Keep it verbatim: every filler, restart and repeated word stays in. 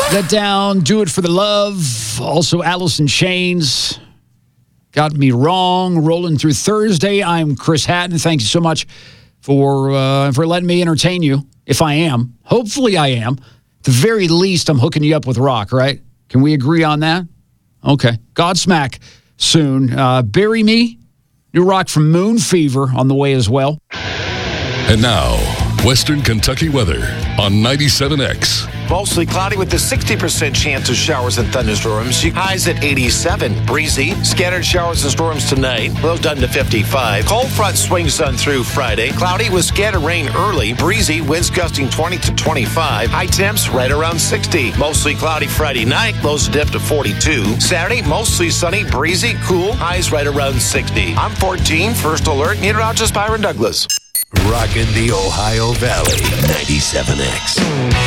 Let Down, Do It for the Love. Also, Alice in Chains, Got Me Wrong. Rolling through Thursday. I'm Chris Hatton. Thank you so much for uh, for letting me entertain you, if I am. Hopefully I am. At the very least, I'm hooking you up with rock, right? Can we agree on that? Okay. Godsmack soon. Uh, Bury Me, new rock from Moon Fever on the way as well. And now, Western Kentucky weather on ninety-seven X. Mostly cloudy with a sixty percent chance of showers and thunderstorms. Highs at eighty-seven. Breezy. Scattered showers and storms tonight. Lows down to fifty-five. Cold front swings on through Friday. Cloudy with scattered rain early. Breezy. Winds gusting twenty to twenty-five. High temps right around sixty. Mostly cloudy Friday night. Lows dip to forty-two. Saturday, mostly sunny. Breezy. Cool. Highs right around sixty. I'm fourteen. First alert. Meteorologist Byron Douglas. Rockin' the Ohio Valley. ninety-seven X.